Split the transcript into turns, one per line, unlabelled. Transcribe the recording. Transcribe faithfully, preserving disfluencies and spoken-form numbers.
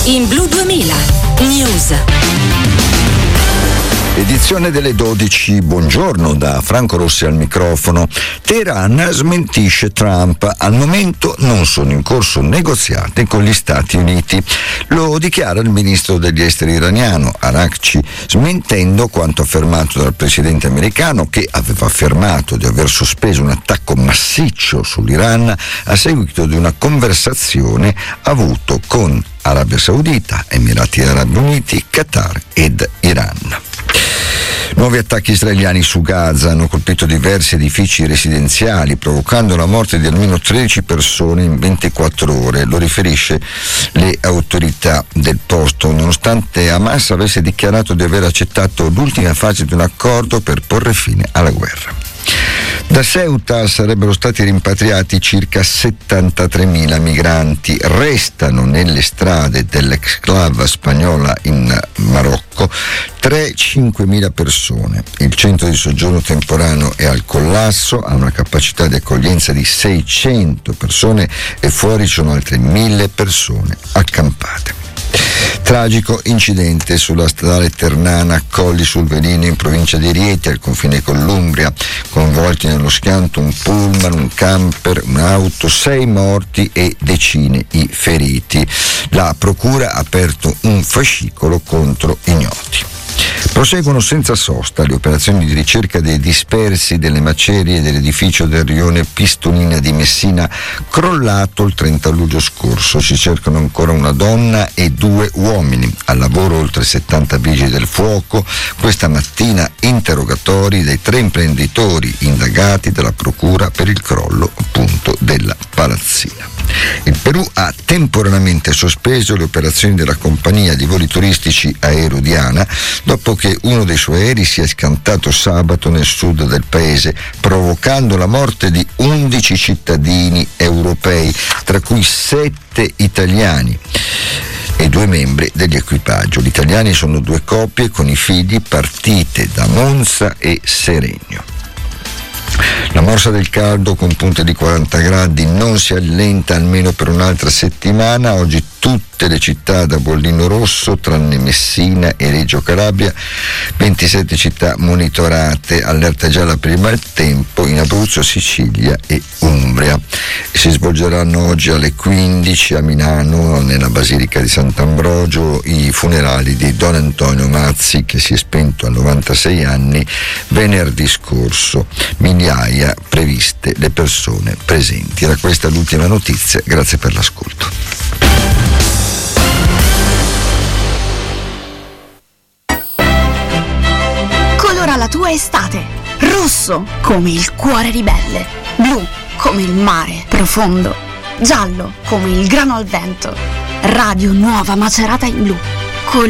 In Blu duemila News.
Edizione delle dodici, buongiorno da Franco Rossi al microfono. Teheran smentisce Trump, al momento non sono in corso negoziati con gli Stati Uniti. Lo dichiara il ministro degli esteri iraniano Araghchi, smentendo quanto affermato dal presidente americano, che aveva affermato di aver sospeso un attacco massiccio sull'Iran a seguito di una conversazione avuto con Arabia Saudita, Emirati Arabi Uniti, Qatar ed Iran. Nuovi attacchi israeliani su Gaza hanno colpito diversi edifici residenziali, provocando la morte di almeno tredici persone in ventiquattro ore, lo riferisce le autorità del posto, nonostante Hamas avesse dichiarato di aver accettato l'ultima fase di un accordo per porre fine alla guerra. Da Ceuta sarebbero stati rimpatriati circa settantatremila migranti. Restano nelle strade dell'exclave spagnola in Marocco tre cinquemila persone. Il centro di soggiorno temporaneo è al collasso, ha una capacità di accoglienza di seicento persone e fuori ci sono altre mille persone accampate. Tragico incidente sulla stradale Ternana Colli sul Velino in provincia di Rieti al confine con l'Umbria, coinvolti nello schianto un pullman, un camper, un'auto, sei morti e decine i feriti. La procura ha aperto un fascicolo contro ignoti. Proseguono senza sosta le operazioni di ricerca dei dispersi delle macerie dell'edificio del rione Pistolina di Messina, crollato il trenta luglio scorso. Si cercano ancora una donna e due uomini. Al lavoro oltre settanta vigili del fuoco. Questa mattina interrogatori dei tre imprenditori indagati dalla procura per il crollo appunto della palazzina. Il Perù ha temporaneamente sospeso le operazioni della compagnia di voli turistici Aero Diana dopo che uno dei suoi aerei si è schiantato sabato nel sud del paese, provocando la morte di undici cittadini europei, tra cui sette italiani e due membri dell'equipaggio. Gli italiani sono due coppie con i figli partite da Monza e Seregno. La morsa del caldo con punte di quaranta gradi non si allenta almeno per un'altra settimana. Oggi tutte le città da bollino rosso tranne Messina e Reggio Calabria, ventisette città monitorate, allerta gialla per il maltempo in Abruzzo, Sicilia e Umbria. Si svolgeranno oggi alle quindici a Milano, nella Basilica di Sant'Ambrogio, i funerali di Don Antonio Mazzi, che si è spento a novantasei anni venerdì scorso. Migliaia previste le persone presenti. Era questa l'ultima notizia, grazie per l'ascolto.
Colora la tua estate. Rosso come il cuore ribelle, blu come il mare profondo, giallo come il grano al vento. Radio Nuova Macerata in Blu.